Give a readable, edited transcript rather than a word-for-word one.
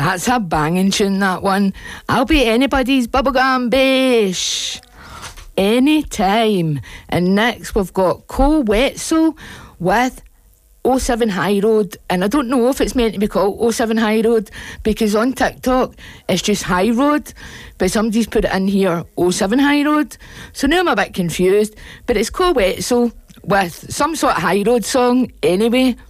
That's a banging tune, that one. I'll be anybody's bubblegum bish. Anytime. And next we've got Cole Wetzel with 07 High Road, and I don't know if it's meant to be called 07 High Road because on TikTok it's just High Road, but somebody's put it in here 07 High Road, so now I'm a bit confused. But it's Cole Wetzel with some sort of High Road song anyway.